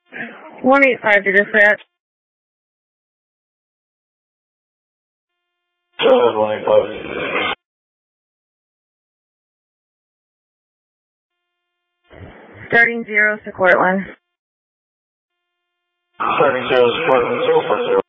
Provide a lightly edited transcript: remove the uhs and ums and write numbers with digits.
185 to dispatch. 185. Starting 0 to Cortland. Starting 0 to Cortland, 040.